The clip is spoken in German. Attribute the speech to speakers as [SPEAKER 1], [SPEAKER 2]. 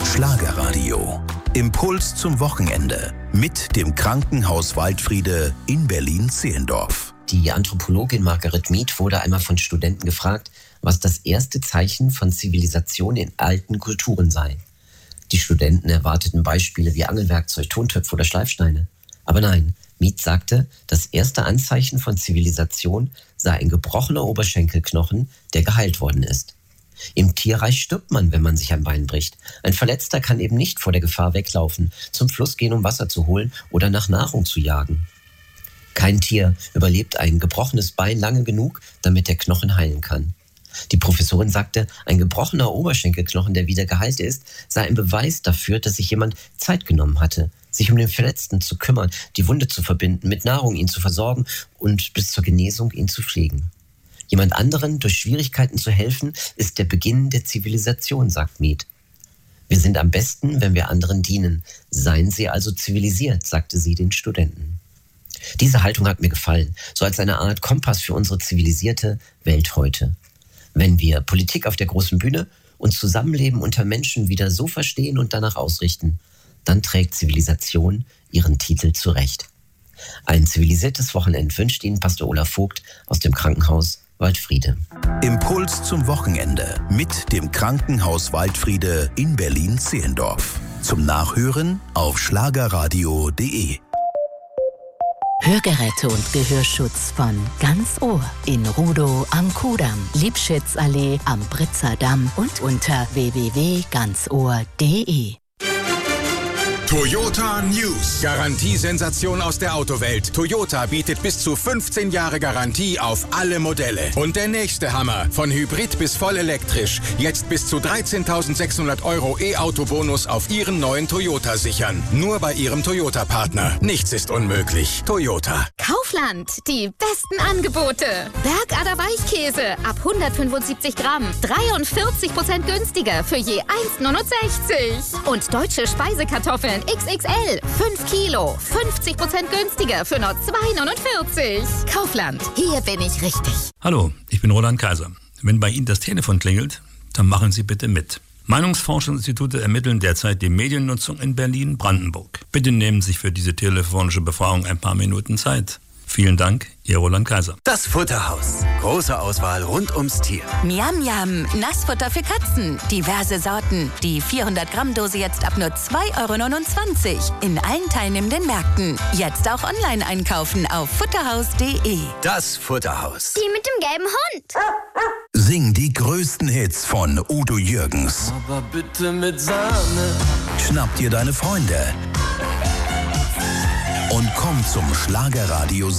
[SPEAKER 1] Schlagerradio. Impuls zum Wochenende mit dem Krankenhaus Waldfriede in Berlin-Zehlendorf.
[SPEAKER 2] Die Anthropologin Margaret Mead wurde einmal von Studenten gefragt, was das erste Zeichen von Zivilisation in alten Kulturen sei. Die Studenten erwarteten Beispiele wie Angelwerkzeug, Tontöpfe oder Schleifsteine. Aber nein, Mead sagte, das erste Anzeichen von Zivilisation sei ein gebrochener Oberschenkelknochen, der geheilt worden ist. Im Tierreich stirbt man, wenn man sich ein Bein bricht. Ein Verletzter kann eben nicht vor der Gefahr weglaufen, zum Fluss gehen, um Wasser zu holen oder nach Nahrung zu jagen. Kein Tier überlebt ein gebrochenes Bein lange genug, damit der Knochen heilen kann. Die Professorin sagte, ein gebrochener Oberschenkelknochen, der wieder geheilt ist, sei ein Beweis dafür, dass sich jemand Zeit genommen hatte, sich um den Verletzten zu kümmern, die Wunde zu verbinden, mit Nahrung ihn zu versorgen und bis zur Genesung ihn zu pflegen. Jemand anderen durch Schwierigkeiten zu helfen, ist der Beginn der Zivilisation, sagt Mead. Wir sind am besten, wenn wir anderen dienen. Seien Sie also zivilisiert, sagte sie den Studenten. Diese Haltung hat mir gefallen, so als eine Art Kompass für unsere zivilisierte Welt heute. Wenn wir Politik auf der großen Bühne und Zusammenleben unter Menschen wieder so verstehen und danach ausrichten, dann trägt Zivilisation ihren Titel zurecht. Ein zivilisiertes Wochenende wünscht Ihnen Pastor Olaf Vogt aus dem Krankenhaus Waldfriede.
[SPEAKER 1] Impuls zum Wochenende mit dem Krankenhaus Waldfriede in Berlin-Zehlendorf. Zum Nachhören auf schlagerradio.de.
[SPEAKER 3] Hörgeräte und Gehörschutz von Ganz Ohr in Rudow am Kudamm, Liebschitzallee am Britzer Damm und unter www.ganzohr.de.
[SPEAKER 4] Toyota News. Garantiesensation aus der Autowelt. Toyota bietet bis zu 15 Jahre Garantie auf alle Modelle. Und der nächste Hammer. Von Hybrid bis voll elektrisch. Jetzt bis zu 13.600 € E-Auto-Bonus auf Ihren neuen Toyota sichern. Nur bei Ihrem Toyota-Partner. Nichts ist unmöglich. Toyota.
[SPEAKER 5] Kaufland. Die besten Angebote. Bergader Weichkäse ab 175 Gramm. 43% günstiger für je 1,69. Und deutsche Speisekartoffeln XXL, 5 Kilo, 50% günstiger für nur 2,49. Kaufland, hier bin ich richtig.
[SPEAKER 6] Hallo, ich bin Roland Kaiser. Wenn bei Ihnen das Telefon klingelt, dann machen Sie bitte mit. Meinungsforschungsinstitute ermitteln derzeit die Mediennutzung in Berlin-Brandenburg. Bitte nehmen Sie sich für diese telefonische Befragung ein paar Minuten Zeit. Vielen Dank, Ihr Roland Kaiser.
[SPEAKER 7] Das Futterhaus. Große Auswahl rund ums Tier.
[SPEAKER 8] Miam Miam, Nassfutter für Katzen. Diverse Sorten. Die 400-Gramm-Dose jetzt ab nur 2,29 € in allen teilnehmenden Märkten. Jetzt auch online einkaufen auf futterhaus.de.
[SPEAKER 7] Das Futterhaus.
[SPEAKER 9] Die mit dem gelben Hund.
[SPEAKER 1] Sing die größten Hits von Udo Jürgens.
[SPEAKER 10] Aber bitte mit Sahne.
[SPEAKER 1] Schnapp dir deine Freunde. Und komm zum Schlagerradio